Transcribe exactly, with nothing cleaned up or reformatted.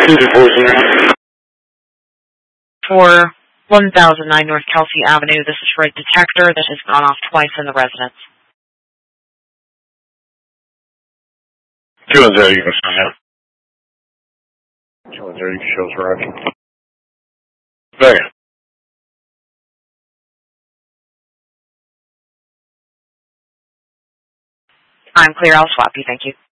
For one thousand nine North Kelsey Avenue, this is for a detector that has gone off twice in the residence. two one zero, you can send him. two one zero, you can show us direction. Second. I'm clear, I'll swap you, thank you.